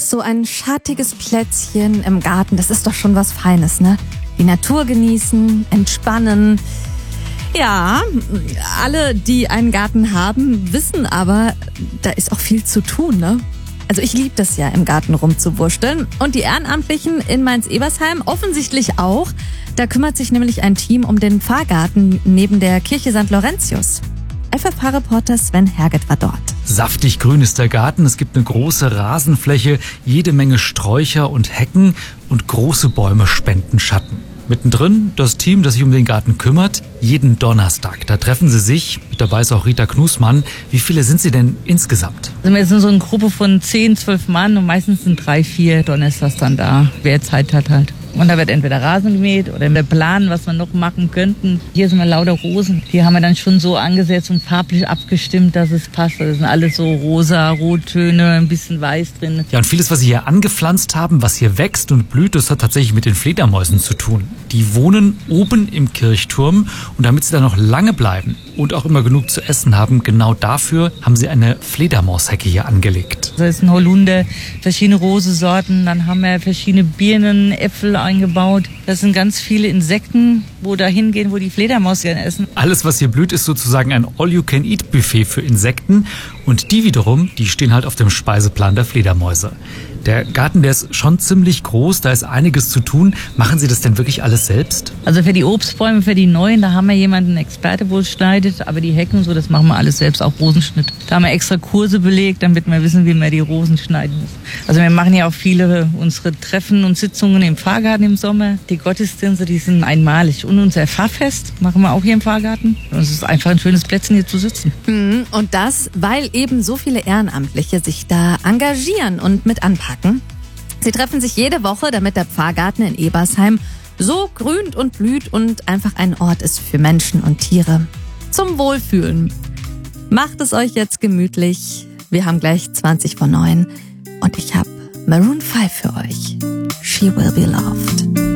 so ein schattiges Plätzchen im Garten, das ist doch schon was Feines, ne? Die Natur genießen, entspannen. Ja, alle, die einen Garten haben, wissen aber, da ist auch viel zu tun, ne? Also ich liebe das ja, im Garten rumzuwurschteln. Und die Ehrenamtlichen in Mainz-Ebersheim offensichtlich auch. Da kümmert sich nämlich ein Team um den Pfarrgarten neben der Kirche St. Laurentius. FFH-Reporter Sven Herget war dort. Saftig grün ist der Garten, es gibt eine große Rasenfläche, jede Menge Sträucher und Hecken und große Bäume spenden Schatten. Mittendrin das Team, das sich um den Garten kümmert, jeden Donnerstag. Da treffen sie sich, mit dabei ist auch Rita Knusmann. Wie viele sind sie denn insgesamt? Also wir sind so eine Gruppe von 10, 12 Mann und meistens sind 3, 4 Donnerstags dann da, wer Zeit hat halt. Und da wird entweder Rasen gemäht oder wir planen, was wir noch machen könnten. Hier sind wir lauter Rosen. Die haben wir dann schon so angesetzt und farblich abgestimmt, dass es passt. Das sind alles so rosa, Rottöne, ein bisschen weiß drin. Ja, und vieles, was sie hier angepflanzt haben, was hier wächst und blüht, das hat tatsächlich mit den Fledermäusen zu tun. Die wohnen oben im Kirchturm und damit sie da noch lange bleiben und auch immer genug zu essen haben, genau dafür haben sie eine Fledermaushecke hier angelegt. Da ist ein Holunder, verschiedene Rosensorten, dann haben wir verschiedene Birnen, Äpfel eingebaut. Das sind ganz viele Insekten, wo da hingehen, wo die Fledermaus gerne essen. Alles, was hier blüht, ist sozusagen ein All-You-Can-Eat-Buffet für Insekten und die wiederum, die stehen halt auf dem Speiseplan der Fledermäuse. Der Garten, der ist schon ziemlich groß, da ist einiges zu tun. Machen Sie das denn wirklich alles selbst? Also für die Obstbäume, für die neuen, da haben wir jemanden, einen Experte, wo es schneidet. Aber die Hecken und so, das machen wir alles selbst, auch Rosenschnitt. Da haben wir extra Kurse belegt, damit wir wissen, wie man die Rosen schneiden muss. Also wir machen ja auch viele unsere Treffen und Sitzungen im Pfarrgarten im Sommer. Die Gottesdienste, die sind einmalig. Und unser Pfarrfest machen wir auch hier im Pfarrgarten. Und es ist einfach ein schönes Plätzchen, hier zu sitzen. Und das, weil eben so viele Ehrenamtliche sich da engagieren und mit anpacken. Sie treffen sich jede Woche, damit der Pfarrgarten in Ebersheim so grünt und blüht und einfach ein Ort ist für Menschen und Tiere. Zum Wohlfühlen. Macht es euch jetzt gemütlich. Wir haben gleich 20:09 und ich habe Maroon 5 für euch. She Will Be Loved.